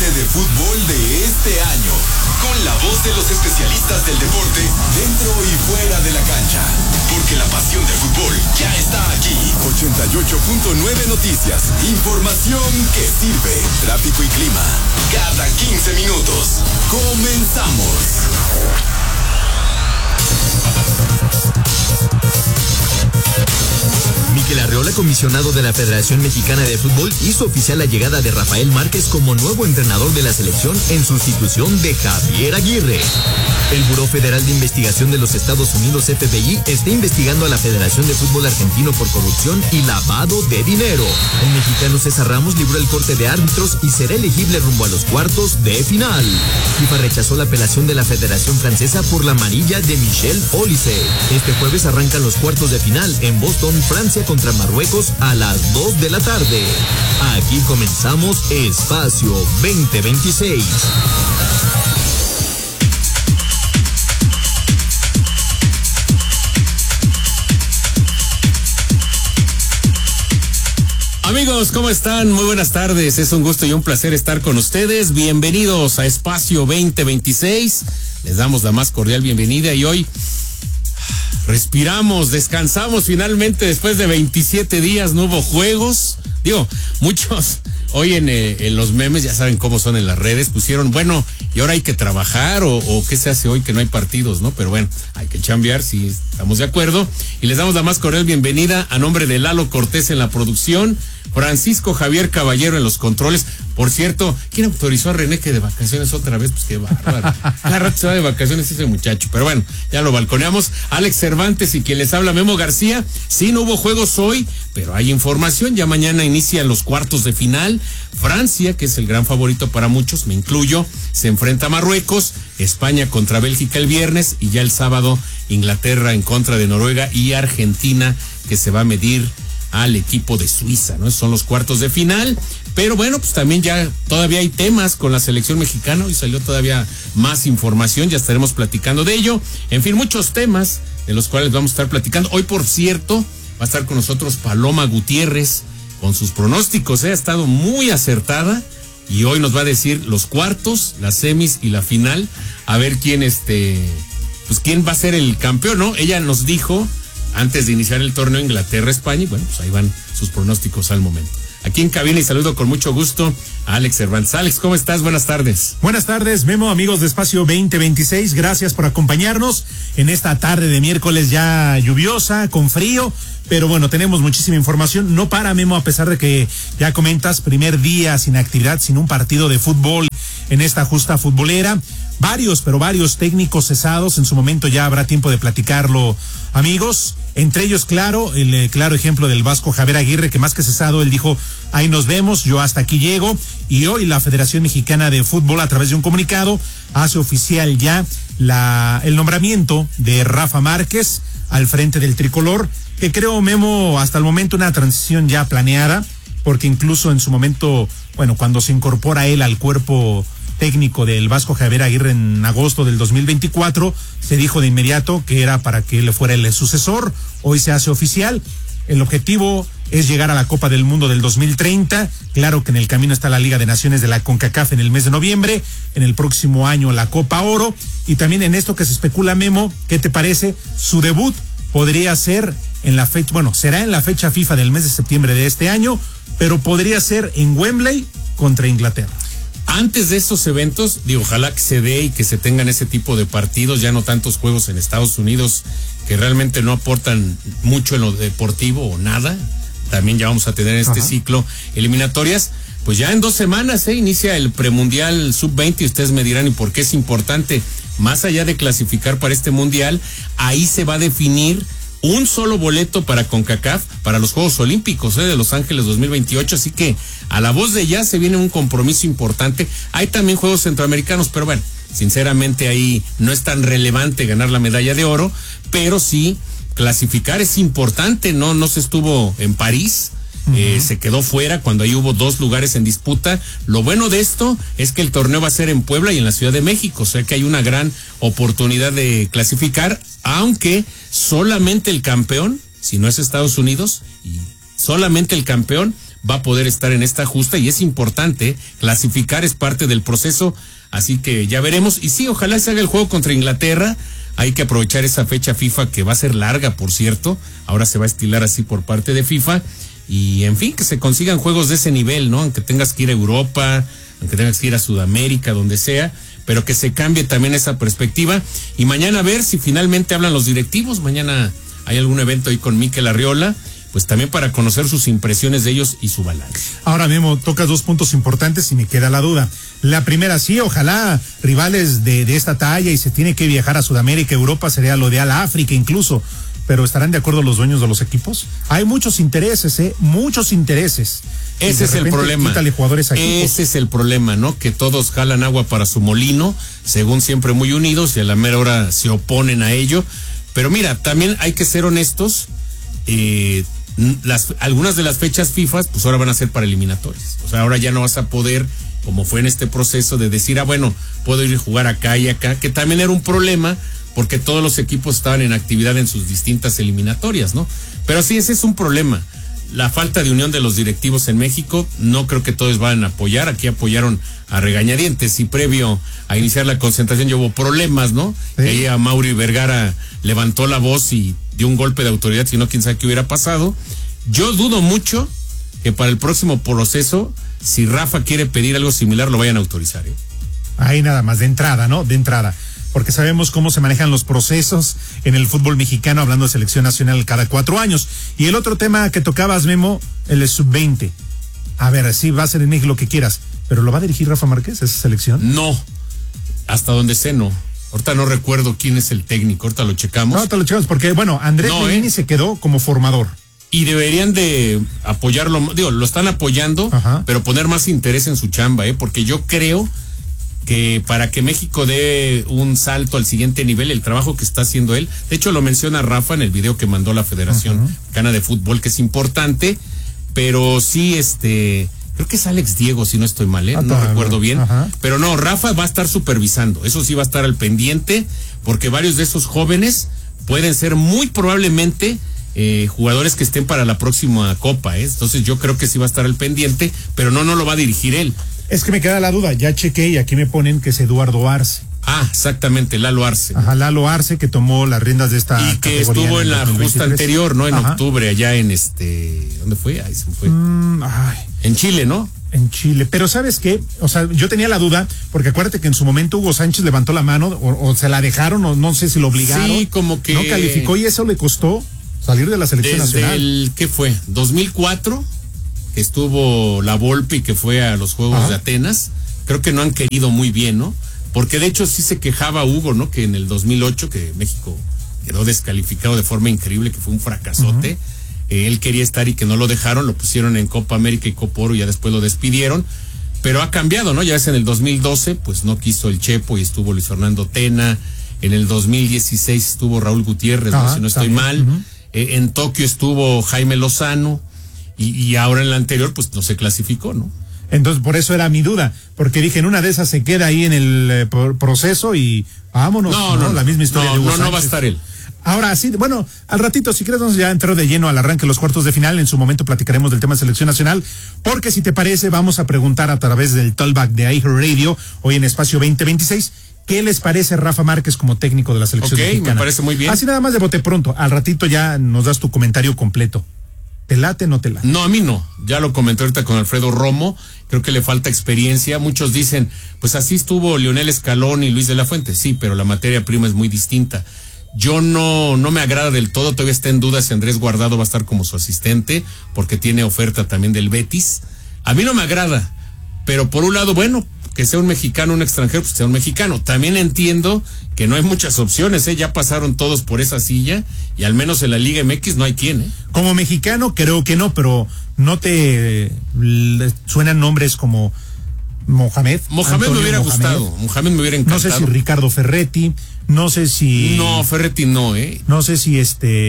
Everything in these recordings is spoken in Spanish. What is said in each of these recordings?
de fútbol de este año, con la voz de los especialistas del deporte dentro y fuera de la cancha, porque la pasión del fútbol ya está aquí. 88.9 Noticias, información que sirve. Tráfico y clima, cada 15 minutos. Comenzamos. Mikel Arreola, comisionado de la Federación Mexicana de Fútbol, hizo oficial la llegada de Rafael Márquez como nuevo entrenador de la selección en sustitución de Javier Aguirre. El Buró Federal de Investigación de los Estados Unidos, FBI, está investigando a la Federación de Fútbol Argentino por corrupción y lavado de dinero. El mexicano César Ramos libró el corte de árbitros y será elegible rumbo a los cuartos de final. FIFA rechazó la apelación de la Federación Francesa por la amarilla de Michel Olise. Este jueves arrancan los cuartos de final en Boston, Francia, contra Marruecos a las 2 de la tarde. Aquí comenzamos Espacio 2026. Amigos, ¿cómo están? Muy buenas tardes. Es un gusto y un placer estar con ustedes. Bienvenidos a Espacio 2026. Les damos la más cordial bienvenida y hoy respiramos, descansamos finalmente después de 27 días, no hubo juegos. Digo, muchos hoy en los memes, ya saben cómo son en las redes, pusieron, bueno, y ahora hay que trabajar o qué se hace hoy que no hay partidos, ¿no? Pero bueno, hay que chambear, si estamos de acuerdo. Y les damos la más cordial bienvenida a nombre de Lalo Cortés en la producción, Francisco Javier Caballero en los controles. Por cierto, ¿quién autorizó a René que de vacaciones otra vez? Pues qué bárbaro. Cada rato se va de vacaciones ese muchacho. Pero bueno, ya lo balconeamos. Alex Cervantes y quien les habla, Memo García. Sí, no hubo juegos hoy, pero hay información. Ya mañana inician los cuartos de final. Francia, que es el gran favorito para muchos, me incluyo, se enfrenta a Marruecos. España contra Bélgica el viernes. Y ya el sábado, Inglaterra en contra de Noruega y Argentina, que se va a medir al equipo de Suiza, ¿no? Esos son los cuartos de final, pero bueno, pues también ya todavía hay temas con la selección mexicana y salió todavía más información, ya estaremos platicando de ello. En fin, muchos temas de los cuales vamos a estar platicando. Hoy, por cierto, va a estar con nosotros Paloma Gutiérrez con sus pronósticos, ha estado muy acertada y hoy nos va a decir los cuartos, las semis y la final, a ver quién pues quién va a ser el campeón, ¿no? Ella nos dijo antes de iniciar el torneo Inglaterra-España, y bueno, pues ahí van sus pronósticos al momento. Aquí en cabina y saludo con mucho gusto a Alex Cervantes. Alex, ¿cómo estás? Buenas tardes. Buenas tardes, Memo, amigos de Espacio 2026. Gracias por acompañarnos en esta tarde de miércoles ya lluviosa, con frío. Pero bueno, tenemos muchísima información. No para, Memo, a pesar de que ya comentas, primer día sin actividad, sin un partido de fútbol en esta justa futbolera. Varios técnicos cesados. En su momento ya habrá tiempo de platicarlo, amigos. Entre ellos, claro, el claro ejemplo del Vasco Javier Aguirre, que más que cesado, él dijo, ahí nos vemos, yo hasta aquí llego. Y hoy la Federación Mexicana de Fútbol, a través de un comunicado, hace oficial ya el nombramiento de Rafa Márquez al frente del tricolor, que creo, Memo, hasta el momento una transición ya planeada, porque incluso en su momento, bueno, cuando se incorpora él al cuerpo técnico del Vasco Javier Aguirre en agosto del 2024, se dijo de inmediato que era para que él fuera el sucesor. Hoy se hace oficial. El objetivo es llegar a la Copa del Mundo del 2030. Claro que en el camino está la Liga de Naciones de la CONCACAF en el mes de noviembre. En el próximo año la Copa Oro. Y también en esto que se especula, Memo, ¿qué te parece? Su debut podría ser en la fecha, bueno, será en la fecha FIFA del mes de septiembre de este año, pero podría ser en Wembley contra Inglaterra. Antes de estos eventos, ojalá que se dé y que se tengan ese tipo de partidos, ya no tantos juegos en Estados Unidos que realmente no aportan mucho en lo deportivo o nada. También ya vamos a tener este ciclo eliminatorias. Pues ya en 2 semanas inicia el premundial sub-20 y ustedes me dirán, ¿y por qué es importante? Más allá de clasificar para este mundial, ahí se va a definir un solo boleto para CONCACAF para los Juegos Olímpicos de Los Ángeles 2028, así que a la voz de ya se viene un compromiso importante. Hay también Juegos Centroamericanos, pero bueno, sinceramente ahí no es tan relevante ganar la medalla de oro, pero sí clasificar es importante. No se estuvo en París, se quedó fuera cuando ahí hubo 2 lugares en disputa. Lo bueno de esto es que el torneo va a ser en Puebla y en la Ciudad de México, o sea que hay una gran oportunidad de clasificar, aunque solamente el campeón, si no es Estados Unidos, y solamente el campeón va a poder estar en esta justa y es importante, clasificar es parte del proceso, así que ya veremos. Y sí, ojalá se haga el juego contra Inglaterra. Hay que aprovechar esa fecha FIFA que va a ser larga, por cierto. Ahora se va a estilar así por parte de FIFA. Y en fin, que se consigan juegos de ese nivel, ¿no? Aunque tengas que ir a Europa, aunque tengas que ir a Sudamérica, donde sea, pero que se cambie también esa perspectiva. Y mañana a ver si finalmente hablan los directivos. Mañana hay algún evento ahí con Mikel Arriola, pues también para conocer sus impresiones de ellos y su balance. Ahora mismo tocas 2 puntos importantes y me queda la duda. La primera, sí, ojalá rivales de esta talla y se tiene que viajar a Sudamérica, Europa, sería lo ideal, a África incluso, pero ¿estarán de acuerdo los dueños de los equipos? Hay muchos intereses, muchos intereses. Ese es el problema. Jugadores aquí, ese es el problema, ¿no? Que todos jalan agua para su molino, según siempre muy unidos, y a la mera hora se oponen a ello. Pero mira, también hay que ser honestos, algunas de las fechas FIFA, pues ahora van a ser para eliminatorias. O sea, ahora ya no vas a poder, como fue en este proceso, de decir, bueno, puedo ir a jugar acá y acá, que también era un problema, porque todos los equipos estaban en actividad en sus distintas eliminatorias, ¿no? Pero sí, ese es un problema. La falta de unión de los directivos en México, no creo que todos vayan a apoyar. Aquí apoyaron a regañadientes y previo a iniciar la concentración ya hubo problemas, ¿no? Sí. Ahí a Mauri Vergara levantó la voz y dio un golpe de autoridad, si no, quién sabe qué hubiera pasado. Yo dudo mucho que para el próximo proceso, si Rafa quiere pedir algo similar, lo vayan a autorizar, ¿eh? Ahí nada más, de entrada, ¿no? De entrada. Porque sabemos cómo se manejan los procesos en el fútbol mexicano, hablando de selección nacional cada 4 años. Y el otro tema que tocabas, Memo, el sub-20. A ver, sí, va a ser en México lo que quieras, pero ¿lo va a dirigir Rafa Márquez, esa selección? No, hasta donde sé, no. Ahorita no recuerdo quién es el técnico, ahorita lo checamos. No, ahorita lo checamos, porque, bueno, Andrés Lilini se quedó como formador. Y deberían de apoyarlo, digo, lo están apoyando, ajá, pero poner más interés en su chamba, porque yo creo que para que México dé un salto al siguiente nivel, el trabajo que está haciendo él, de hecho lo menciona Rafa en el video que mandó la Federación Mexicana de Fútbol, que es importante, pero sí, creo que es Alex Diego, si no estoy mal, no recuerdo bien, pero no, Rafa va a estar supervisando, eso sí va a estar al pendiente, porque varios de esos jóvenes pueden ser muy probablemente jugadores que estén para la próxima Copa, entonces yo creo que sí va a estar al pendiente, pero no lo va a dirigir él. Es que me queda la duda, ya chequé y aquí me ponen que es Eduardo Arce. Ah, exactamente, Lalo Arce. Ajá, Lalo Arce, que tomó las riendas de esta y que estuvo en la justa anterior, ¿no? En octubre, allá en ¿dónde fue? Ahí se me fue. En Chile, ¿no? En Chile, pero ¿sabes qué? O sea, yo tenía la duda, porque acuérdate que en su momento Hugo Sánchez levantó la mano, o se la dejaron, o no sé si lo obligaron. Sí, como que no calificó y eso le costó salir de la selección nacional. ¿Qué fue? 2004, que estuvo la Volpe y que fue a los Juegos de Atenas. Creo que no han querido muy bien, ¿no? Porque de hecho sí se quejaba Hugo, ¿no? Que en el 2008, que México quedó descalificado de forma increíble, que fue un fracasote. Él quería estar y que no lo dejaron, lo pusieron en Copa América y Copa Oro y ya después lo despidieron. Pero ha cambiado, ¿no? Ya ves, en el 2012, pues no quiso el Chepo y estuvo Luis Fernando Tena. En el 2016 estuvo Raúl Gutiérrez, si no estoy mal. En Tokio estuvo Jaime Lozano. Y ahora en la anterior, pues no se clasificó, ¿no? Entonces, por eso era mi duda, porque dije, en una de esas se queda ahí en el proceso y vámonos. No, la misma historia de Hugo Sánchez. No va a estar él. Ahora sí, bueno, al ratito, si quieres, vamos ya a entrar de lleno al arranque de los cuartos de final. En su momento platicaremos del tema de selección nacional, porque si te parece, vamos a preguntar a través del Talkback de iHeartRadio, hoy en Espacio 2026, ¿qué les parece Rafa Márquez como técnico de la selección mexicana? Me parece muy bien. Así nada más de bote pronto, al ratito ya nos das tu comentario completo. ¿Te late o no te late? No, a mí no. Ya lo comenté ahorita con Alfredo Romo. Creo que le falta experiencia. Muchos dicen, pues así estuvo Lionel Scaloni y Luis de la Fuente. Sí, pero la materia prima es muy distinta. Yo no me agrada del todo. Todavía está en duda si Andrés Guardado va a estar como su asistente, porque tiene oferta también del Betis. A mí no me agrada. Pero por un lado, bueno, que sea un mexicano, un extranjero, pues sea un mexicano. También entiendo que no hay muchas opciones, ya pasaron todos por esa silla y al menos en la Liga MX no hay quien, Como mexicano creo que no, pero no te suenan nombres como Mohamed. Mohamed me hubiera gustado, Mohamed me hubiera encantado. No sé si Ricardo Ferretti, no sé si... No, Ferretti no, No sé si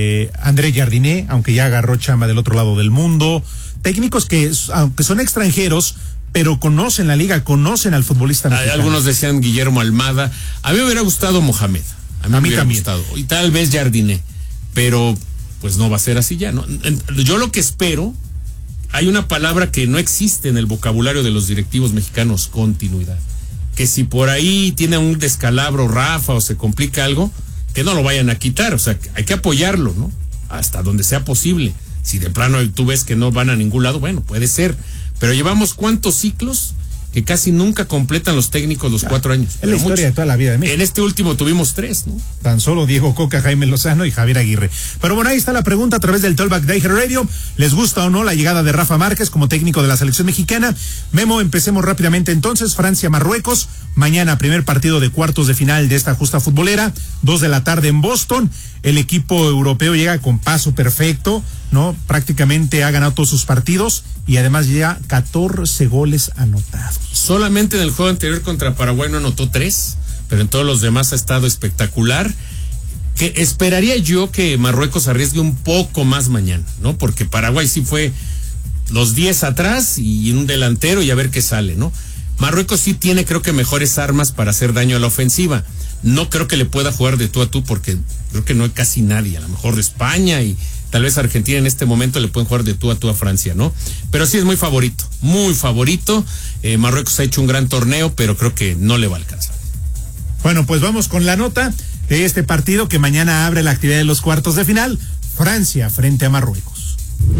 André Jardiné, aunque ya agarró chamba del otro lado del mundo. Técnicos que, aunque son extranjeros, pero conocen la liga, conocen al futbolista mexicano. Algunos decían Guillermo Almada. A mí me hubiera gustado Mohamed. A mí me hubiera gustado. Y tal vez Jardiné. Pero, pues no va a ser así ya, ¿no? Yo lo que espero, hay una palabra que no existe en el vocabulario de los directivos mexicanos: continuidad. Que si por ahí tiene un descalabro Rafa o se complica algo, que no lo vayan a quitar. O sea, hay que apoyarlo, ¿no? Hasta donde sea posible. Si de plano tú ves que no van a ningún lado, bueno, puede ser. Pero llevamos ¿cuántos ciclos? Que casi nunca completan los técnicos los 4 años. Es la historia de toda la vida de México. En este último tuvimos 3, ¿no? Tan solo Diego Coca, Jaime Lozano y Javier Aguirre. Pero bueno, ahí está la pregunta a través del Talkback de Radio. ¿Les gusta o no la llegada de Rafa Márquez como técnico de la selección mexicana? Memo, empecemos rápidamente entonces. Francia-Marruecos. Mañana, primer partido de cuartos de final de esta justa futbolera. 2 p.m. en Boston. El equipo europeo llega con paso perfecto, ¿no? Prácticamente ha ganado todos sus partidos y además ya 14 goles anotados. Solamente en el juego anterior contra Paraguay no anotó 3, pero en todos los demás ha estado espectacular. Que esperaría yo que Marruecos arriesgue un poco más mañana, ¿no? Porque Paraguay sí fue los 10 atrás y un delantero y a ver qué sale, ¿no? Marruecos sí tiene, creo que, mejores armas para hacer daño a la ofensiva. No creo que le pueda jugar de tú a tú porque creo que no hay casi nadie. A lo mejor de España y tal vez Argentina en este momento le pueden jugar de tú a Francia, ¿no? Pero sí es muy favorito, muy favorito. Marruecos ha hecho un gran torneo, pero creo que no le va a alcanzar. Bueno, pues vamos con la nota de este partido que mañana abre la actividad de los cuartos de final. Francia frente a Marruecos.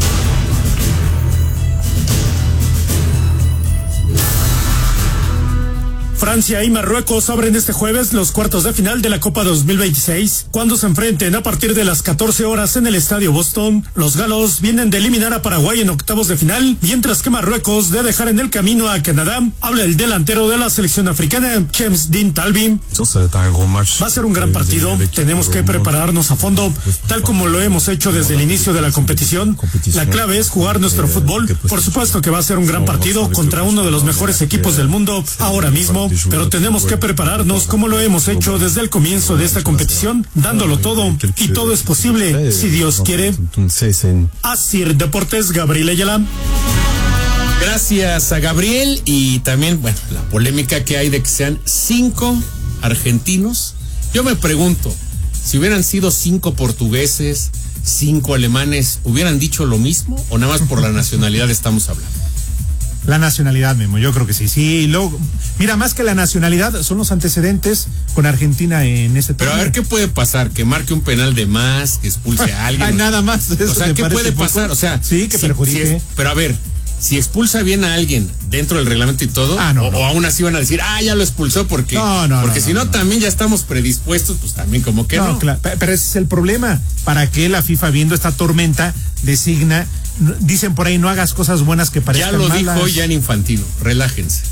Francia y Marruecos abren este jueves los cuartos de final de la Copa 2026, cuando se enfrenten a partir de las 14 horas en el Estadio Boston. Los galos vienen de eliminar a Paraguay en octavos de final, mientras que Marruecos de dejar en el camino a Canadá. Habla el delantero de la selección africana, James Dean Talby. Va a ser un gran partido, tenemos que prepararnos a fondo, tal como lo hemos hecho desde el inicio de la competición. La clave es jugar nuestro fútbol. Por supuesto que va a ser un gran partido contra uno de los mejores equipos del mundo ahora mismo, pero tenemos que prepararnos como lo hemos hecho desde el comienzo de esta competición, dándolo todo, y todo es posible, si Dios quiere. Asir Deportes, Gabriel Ayala. Gracias a Gabriel, y también, bueno, la polémica que hay de que sean 5 argentinos. Yo me pregunto, si hubieran sido 5 portugueses, 5 alemanes, ¿hubieran dicho lo mismo o nada más por la nacionalidad estamos hablando? La nacionalidad, Memo, yo creo que sí. Sí, luego, mira, más que la nacionalidad, son los antecedentes con Argentina en este torneo. Pero a ver qué puede pasar, que marque un penal de más, que expulse a alguien. Nada más. O sea, ¿qué puede pasar? O sea, sí, que perjudique. Pero a ver, si expulsa bien a alguien dentro del reglamento y todo, o aún así van a decir, ya lo expulsó porque si no, también ya estamos predispuestos, pues también como que no. Claro, pero ese es el problema. ¿Para qué la FIFA, viendo esta tormenta, designa? Dicen por ahí, no hagas cosas buenas que parezcan malas. Ya lo dijo Gianni Infantino, relájense.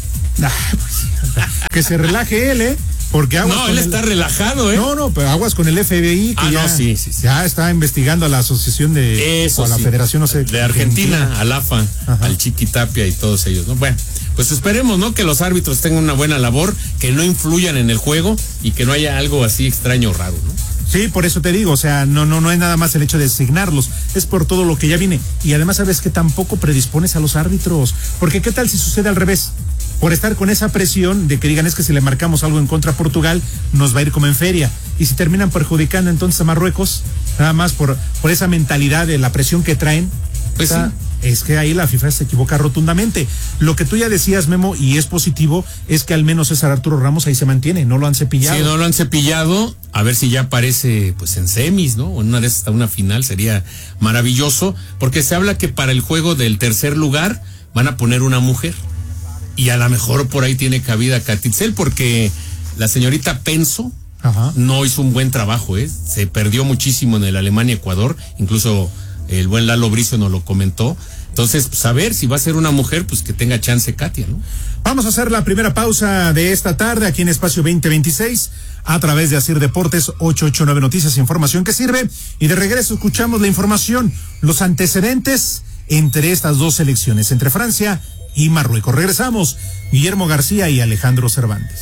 Que se relaje él, porque él está relajado, No, pero aguas con el FBI, que ya está investigando a la asociación o a la federación, no sé. De Argentina, al AFA, al Chiqui Tapia y todos ellos, ¿no? Bueno, pues esperemos, ¿no? Que los árbitros tengan una buena labor, que no influyan en el juego y que no haya algo así extraño o raro, ¿no? Sí, por eso te digo, o sea, no es nada más el hecho de designarlos, es por todo lo que ya viene. Y además sabes que tampoco predispones a los árbitros, porque ¿qué tal si sucede al revés? Por estar con esa presión de que digan, es que si le marcamos algo en contra a Portugal, nos va a ir como en feria. Y si terminan perjudicando entonces a Marruecos, nada más por esa mentalidad de la presión que traen, pues es que ahí la FIFA se equivoca rotundamente. Lo que tú ya decías, Memo, y es positivo, es que al menos César Arturo Ramos ahí se mantiene, no lo han cepillado. Sí, no lo han cepillado, a ver si ya aparece pues en semis, ¿no? O en una vez hasta una final, sería maravilloso, porque se habla que para el juego del tercer lugar van a poner una mujer, y a lo mejor por ahí tiene cabida Catitzel, porque la señorita Penso no hizo un buen trabajo, se perdió muchísimo en el Alemania-Ecuador, incluso el buen Lalo Bricio nos lo comentó. Entonces, pues a ver si va a ser una mujer, pues que tenga chance Katia, ¿no? Vamos a hacer la primera pausa de esta tarde aquí en Espacio 2026 a través de Asir Deportes 889 Noticias, información que sirve. Y de regreso escuchamos la información, los antecedentes entre estas dos selecciones, entre Francia y Marruecos. Regresamos, Guillermo García y Alejandro Cervantes.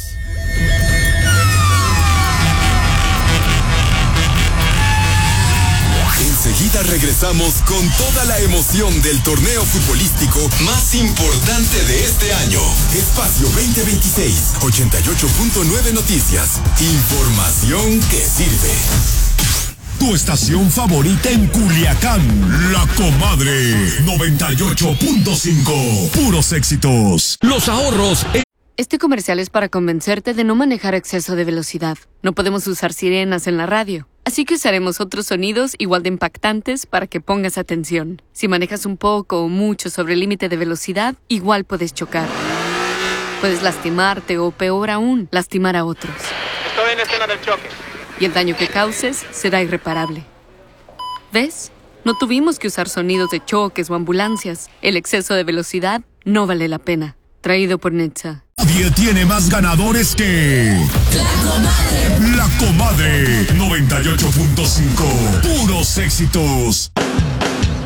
Enseguida regresamos con toda la emoción del torneo futbolístico más importante de este año. Espacio 2026, 88.9 Noticias. Información que sirve. tu estación favorita en Culiacán, La Comadre 98.5, puros éxitos. Los ahorros. Este comercial es para convencerte de no manejar a exceso de velocidad. No podemos usar sirenas en la radio, así que usaremos otros sonidos igual de impactantes para que pongas atención. Si manejas un poco o mucho sobre el límite de velocidad, igual puedes chocar. Puedes lastimarte o, peor aún, lastimar a otros. Estoy en escena del choque. Y el daño que causes será irreparable. ¿Ves? No tuvimos que usar sonidos de choques o ambulancias. El exceso de velocidad no vale la pena. Traído por Netza. Nadie tiene más ganadores que... La Comadre 98.5, puros éxitos.